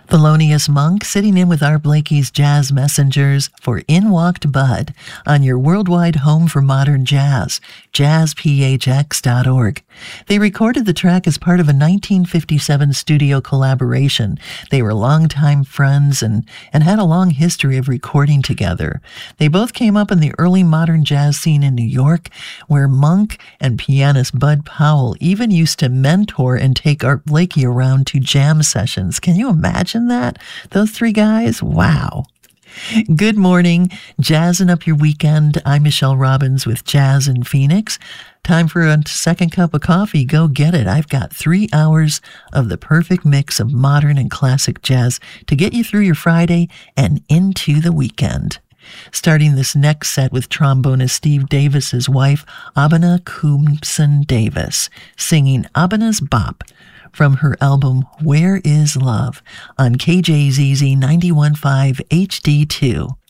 Thelonious Monk sitting in with Art Blakey's Jazz Messengers for In Walked Bud on your worldwide home for modern jazz, jazzphx.org. They recorded the track as part of a 1957 studio collaboration. They were longtime friends and had a long history of recording together. They both came up in the early modern jazz scene in New York, where Monk and pianist Bud Powell even used to mentor and take Art Blakey around to jam sessions. Can you imagine that? Those three guys? Wow. Good morning, jazzing up your weekend. I'm Michelle Robbins with Jazz in Phoenix. Time for a second cup of coffee. Go get it. I've got 3 hours of the perfect mix of modern and classic jazz to get you through your Friday and into the weekend. Starting this next set with trombonist Steve Davis's wife, Abena Coomson Davis, singing Abena's Bop from her album Where Is Love on KJZZ 91.5 HD2.